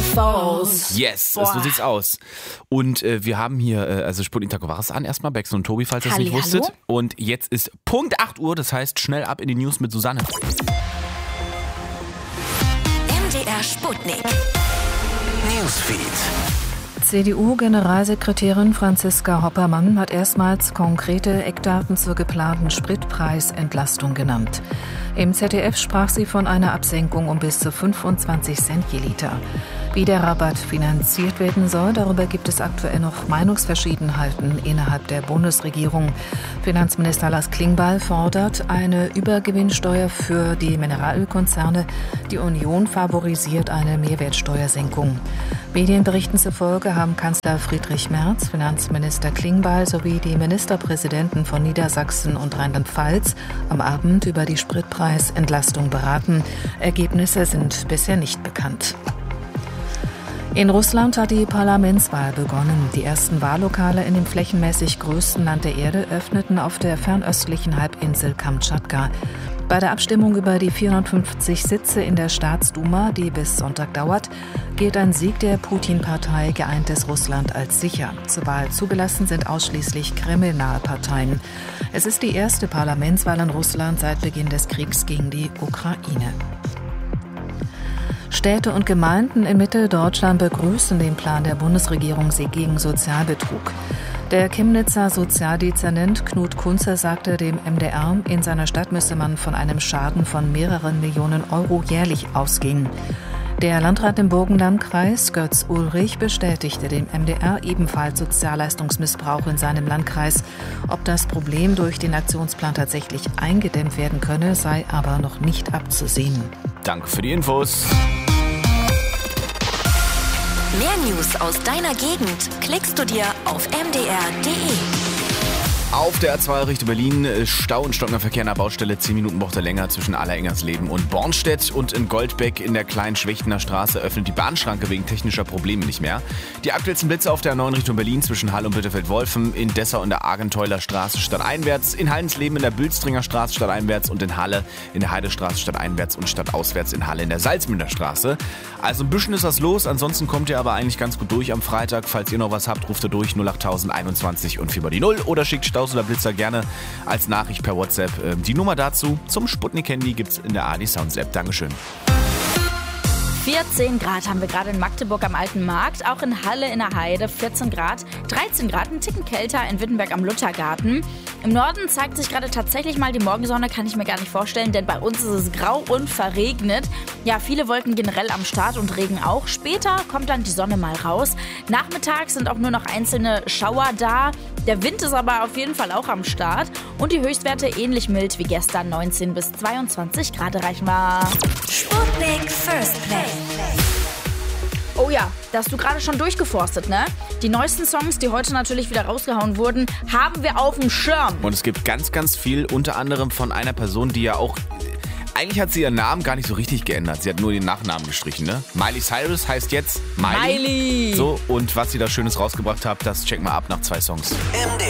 Falls. Yes, so sieht's aus. Und wir haben hier also Sputnik Takovaris an erstmal, Bex und Tobi, falls ihr es nicht wusstet. Hallo? Und jetzt ist Punkt 8 Uhr, das heißt schnell ab in die News mit Susanne. MDR Sputnik. Newsfeed. CDU-Generalsekretärin Franziska Hoppermann hat erstmals konkrete Eckdaten zur geplanten Spritpreisentlastung genannt. Im ZDF sprach sie von einer Absenkung um bis zu 25 Cent je Liter. Wie der Rabatt finanziert werden soll, darüber gibt es aktuell noch Meinungsverschiedenheiten innerhalb der Bundesregierung. Finanzminister Lars Klingbeil fordert eine Übergewinnsteuer für die Mineralölkonzerne. Die Union favorisiert eine Mehrwertsteuersenkung. Medienberichten zufolge haben Kanzler Friedrich Merz, Finanzminister Klingbeil sowie die Ministerpräsidenten von Niedersachsen und Rheinland-Pfalz am Abend über die Spritpreisentlastung beraten. Ergebnisse sind bisher nicht bekannt. In Russland hat die Parlamentswahl begonnen. Die ersten Wahllokale in dem flächenmäßig größten Land der Erde öffneten auf der fernöstlichen Halbinsel Kamtschatka. Bei der Abstimmung über die 450 Sitze in der Staatsduma, die bis Sonntag dauert, gilt ein Sieg der Putin-Partei Geeintes Russland als sicher. Zur Wahl zugelassen sind ausschließlich kremlnahe Parteien. Es ist die erste Parlamentswahl in Russland seit Beginn des Kriegs gegen die Ukraine. Städte und Gemeinden in Mitteldeutschland begrüßen den Plan der Bundesregierung gegen Sozialbetrug. Der Chemnitzer Sozialdezernent Knut Kunze sagte dem MDR, in seiner Stadt müsse man von einem Schaden von mehreren Millionen Euro jährlich ausgehen. Der Landrat im Burgenlandkreis, Götz Ulrich, bestätigte dem MDR ebenfalls Sozialleistungsmissbrauch in seinem Landkreis. Ob das Problem durch den Aktionsplan tatsächlich eingedämmt werden könne, sei aber noch nicht abzusehen. Danke für die Infos. Mehr News aus deiner Gegend klickst du dir auf mdr.de. Auf der A2 Richtung Berlin, Stau und stockender Verkehr nach Baustelle, 10 Minuten braucht er länger zwischen Allerengersleben und Bornstedt. Und in Goldbeck in der kleinen Schwächtener Straße öffnet die Bahnschranke wegen technischer Probleme nicht mehr. Die aktuellsten Blitze auf der A9 Richtung Berlin zwischen Hall und Bitterfeld-Wolfen, in Dessau in der Argenteuler Straße stadteinwärts, in Hallensleben in der Bülstringer Straße stadteinwärts und in Halle in der Heidestraße stadteinwärts und stadtauswärts in Halle in der Salzmünder Straße. Also ein bisschen ist was los, ansonsten kommt ihr aber eigentlich ganz gut durch am Freitag. Falls ihr noch was habt, ruft ihr durch 08021 und 4 die 0 oder schickt Staus oder Blitzer gerne als Nachricht per WhatsApp. Die Nummer dazu zum Sputnik-Handy gibt's in der ARD Sounds App. Dankeschön. 14 Grad haben wir gerade in Magdeburg am Alten Markt, auch in Halle in der Heide 14 Grad, 13 Grad, ein Ticken kälter in Wittenberg am Luthergarten. Im Norden zeigt sich gerade tatsächlich mal die Morgensonne, kann ich mir gar nicht vorstellen, denn bei uns ist es grau und verregnet. Ja, viele Wolken generell am Start und Regen auch. Später kommt dann die Sonne mal raus. Nachmittags sind auch nur noch einzelne Schauer da. Der Wind ist aber auf jeden Fall auch am Start. Und die Höchstwerte ähnlich mild wie gestern, 19 bis 22 Grad erreichen wir. Sputnik First Play. Oh ja, da hast du gerade schon durchgeforstet, ne? Die neuesten Songs, die heute natürlich wieder rausgehauen wurden, haben wir auf dem Schirm. Und es gibt ganz, ganz viel, unter anderem von einer Person, die ja auch... Eigentlich hat sie ihren Namen gar nicht so richtig geändert. Sie hat nur den Nachnamen gestrichen, ne? Miley Cyrus heißt jetzt Miley. Miley! So, und was sie da Schönes rausgebracht hat, das checken wir ab nach 2 Songs. MDR